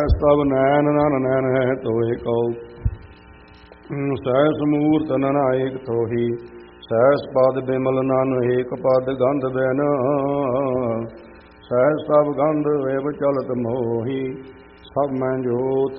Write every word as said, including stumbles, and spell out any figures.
ਸਭ ਨੈਣ ਨਨ ਨੈਣ ਹੈ ਤੋਏ ਕਉ, ਸਹਿਸ ਮੂਰਤ ਨਨਾਇਕ ਤੋਹੀ, ਸਹਿਸ ਪਦ ਬਿਮਲ ਨਨ ਏਕ ਪਦ ਗੰਧ ਬੈਨ, ਸਹਿਸ ਸਭ ਗੰਧ ਵੇਵ ਚਲਤ ਮੋਹੀ, ਸਭ ਮੈਂ ਜੋਤ